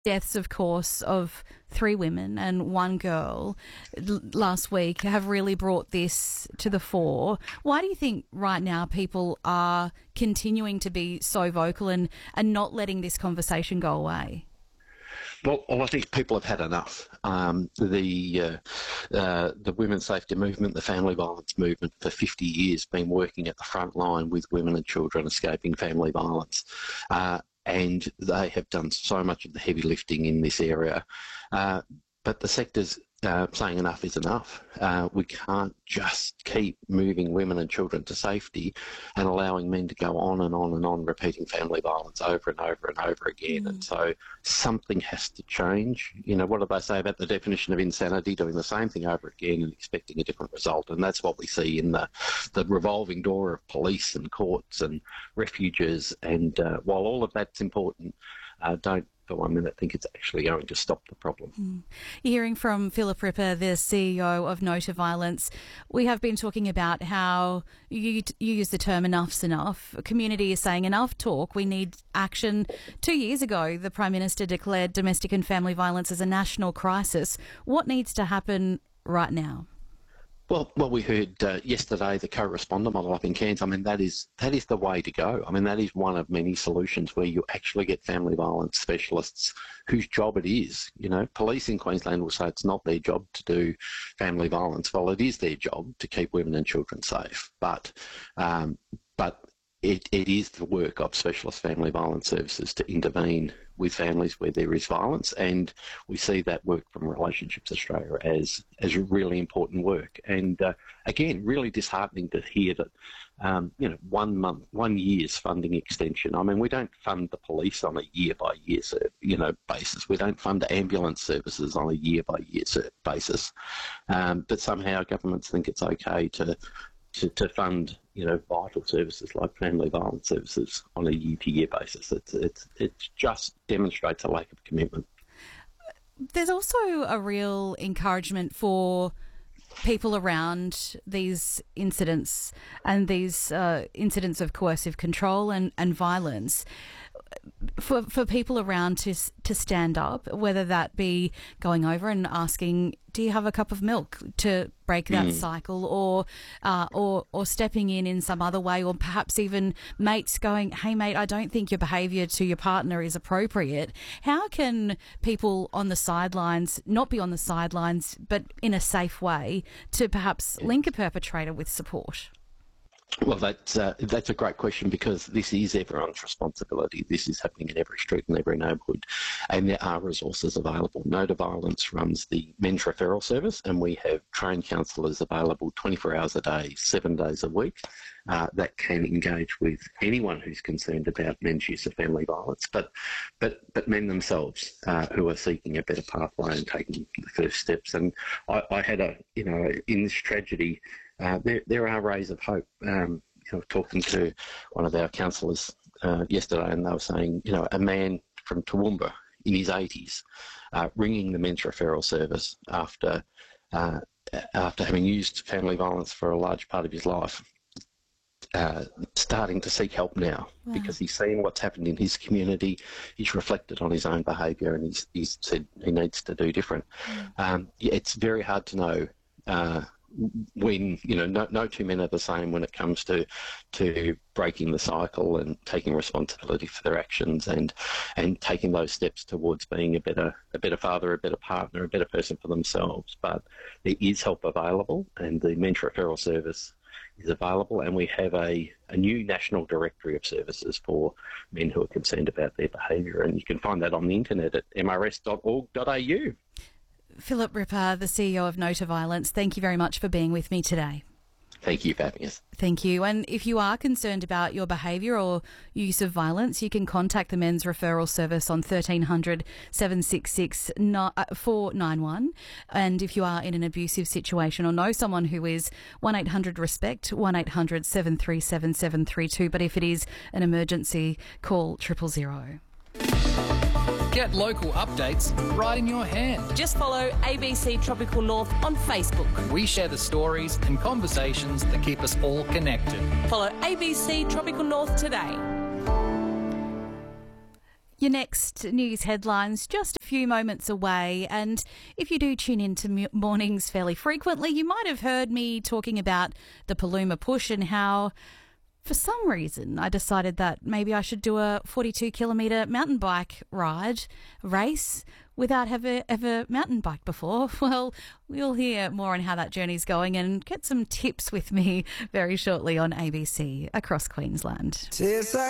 deaths, of course, of 3 women and 1 girl last week have really brought this to the fore. Why do you think right now people are continuing to be so vocal and not letting this conversation go away? Well, I think people have had enough. The women's safety movement, the family violence movement, for 50 years been working at the front line with women and children escaping family violence. And they have done so much of the heavy lifting in this area. But the sector's saying enough is enough. We can't just keep moving women and children to safety and allowing men to go on and on and on, repeating family violence over and over and over again. And so something has to change. You know, what do they say about the definition of insanity? Doing the same thing over again and expecting a different result. And that's what we see in the revolving door of police and courts and refuges. And while all of that's important, don't for 1 minute think it's actually going to stop the problem. You're hearing from Philip Ripper, the CEO of No to Violence. We have been talking about how you use the term enough's enough. A community is saying enough talk, we need action. 2 years ago, the Prime Minister declared domestic and family violence as a national crisis. What needs to happen right now? Well, we heard yesterday the co-responder model up in Cairns. I mean, that is the way to go. I mean, that is one of many solutions where you actually get family violence specialists whose job it is. You know, police in Queensland will say it's not their job to do family violence. Well, it is their job to keep women and children safe. But it is the work of specialist family violence services to intervene with families where there is violence, and we see that work from Relationships Australia as really important work. And again, really disheartening to hear that 1 year's funding extension. I mean, we don't fund the police on a year-by-year basis. We don't fund ambulance services on a year-by-year basis. But somehow governments think it's okay to fund, vital services like family violence services on a year-to-year basis. It just demonstrates a lack of commitment. There's also a real encouragement for people around these incidents and these incidents of coercive control and violence, for people around to stand up, whether that be going over and asking, do you have a cup of milk, to break that cycle, or stepping in some other way, or perhaps even mates going, hey mate, I don't think your behaviour to your partner is appropriate. How can people on the sidelines not be on the sidelines, but in a safe way, to perhaps link a perpetrator with support? Well, that's a great question, because this is everyone's responsibility. This is happening in every street and every neighbourhood, and there are resources available. No to Violence runs the men's referral service, and we have trained counsellors available 24 hours a day, 7 days a week, that can engage with anyone who's concerned about men's use of family violence, but men themselves who are seeking a better pathway and taking the first steps. And I had in this tragedy, there are rays of hope. Talking to one of our counsellors yesterday, and they were saying, a man from Toowoomba in his 80s, ringing the men's referral service after having used family violence for a large part of his life, starting to seek help now. Wow. Because he's seen what's happened in his community. He's reflected on his own behaviour, and he's said he needs to do different. It's very hard to know when no two men are the same when it comes to breaking the cycle and taking responsibility for their actions and taking those steps towards being a better father, a better partner, a better person for themselves. But there is help available, and the men's referral service is available, and we have a new national directory of services for men who are concerned about their behaviour, and you can find that on the internet at mrs.org.au. Philip Ripper, the CEO of No to Violence, thank you very much for being with me today. Thank you for having us. Thank you. And if you are concerned about your behaviour or use of violence, you can contact the Men's Referral Service on 1300 766 491. And if you are in an abusive situation or know someone who is, 1-800-RESPECT, 1-800 737 732. But if it is an emergency, call 000. Get local updates right in your hand. Just follow ABC Tropical North on Facebook. We share the stories and conversations that keep us all connected. Follow ABC Tropical North today. Your next news headlines just a few moments away, and if you do tune into mornings fairly frequently, you might have heard me talking about the Paluma Push and how, for some reason, I decided that maybe I should do a 42-kilometre mountain bike race without ever mountain biked before. Well, we'll hear more on how that journey's going and get some tips with me very shortly on ABC Across Queensland.